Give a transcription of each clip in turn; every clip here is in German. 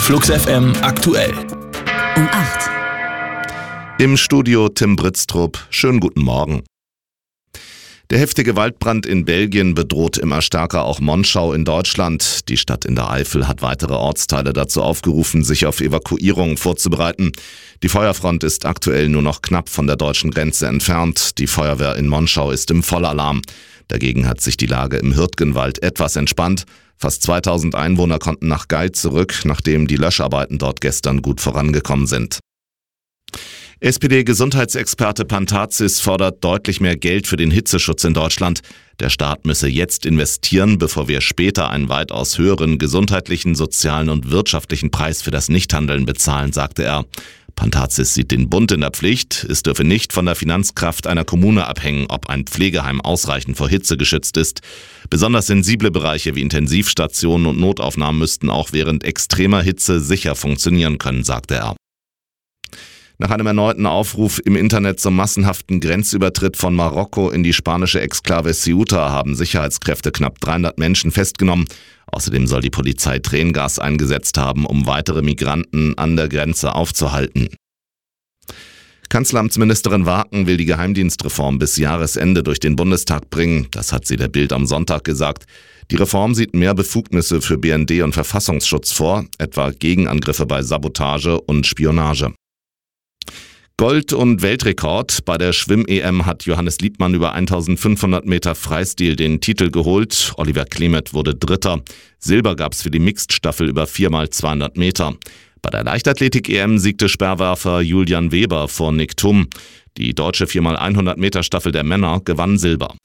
Flux FM aktuell. Um 8. Im Studio Tim Britztrup. Schönen guten Morgen. Der heftige Waldbrand in Belgien bedroht immer stärker auch Monschau in Deutschland. Die Stadt in der Eifel hat weitere Ortsteile dazu aufgerufen, sich auf Evakuierungen vorzubereiten. Die Feuerfront ist aktuell nur noch knapp von der deutschen Grenze entfernt. Die Feuerwehr in Monschau ist im Vollalarm. Dagegen hat sich die Lage im Hürtgenwald etwas entspannt. Fast 2000 Einwohner konnten nach Gei zurück, nachdem die Löscharbeiten dort gestern gut vorangekommen sind. SPD-Gesundheitsexperte Pantazis fordert deutlich mehr Geld für den Hitzeschutz in Deutschland. Der Staat müsse jetzt investieren, bevor wir später einen weitaus höheren gesundheitlichen, sozialen und wirtschaftlichen Preis für das Nichthandeln bezahlen, sagte er. Pantazis sieht den Bund in der Pflicht. Es dürfe nicht von der Finanzkraft einer Kommune abhängen, ob ein Pflegeheim ausreichend vor Hitze geschützt ist. Besonders sensible Bereiche wie Intensivstationen und Notaufnahmen müssten auch während extremer Hitze sicher funktionieren können, sagte er. Nach einem erneuten Aufruf im Internet zum massenhaften Grenzübertritt von Marokko in die spanische Exklave Ceuta haben Sicherheitskräfte knapp 300 Menschen festgenommen. Außerdem soll die Polizei Tränengas eingesetzt haben, um weitere Migranten an der Grenze aufzuhalten. Kanzleramtsministerin Waaken will die Geheimdienstreform bis Jahresende durch den Bundestag bringen. Das hat sie der Bild am Sonntag gesagt. Die Reform sieht mehr Befugnisse für BND und Verfassungsschutz vor, etwa Gegenangriffe bei Sabotage und Spionage. Gold- und Weltrekord. Bei der Schwimm-EM hat Johannes Liebmann über 1500 Meter Freistil den Titel geholt. Oliver Klemet wurde Dritter. Silber gab's für die Mixed-Staffel über 4x200 Meter. Bei der Leichtathletik-EM siegte Speerwerfer Julian Weber vor Nick Thum. Die deutsche 4x100 Meter Staffel der Männer gewann Silber.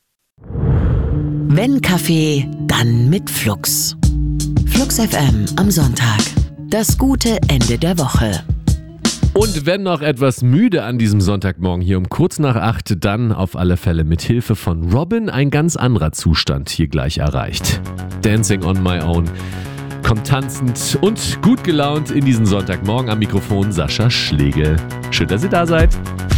Wenn Kaffee, dann mit Flux. Flux FM am Sonntag. Das gute Ende der Woche. Und wenn noch etwas müde an diesem Sonntagmorgen hier um kurz nach 8, dann auf alle Fälle mit Hilfe von Robin ein ganz anderer Zustand hier gleich erreicht. Dancing on my own. Kommt tanzend und gut gelaunt in diesen Sonntagmorgen am Mikrofon Sascha Schlegel. Schön, dass ihr da seid.